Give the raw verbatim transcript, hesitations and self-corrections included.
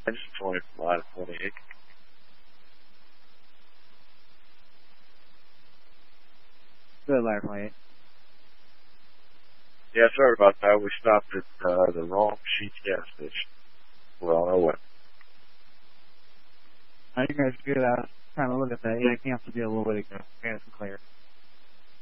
Engine twenty-five, twenty-eight. Good, ladder twenty-eight. Yeah, sorry about that. We stopped at uh, the wrong Sheets gas station. We're on our way. Now you guys good. I was trying to look at that. Yeah, it can't be a little bit ago. Yeah, it's clear.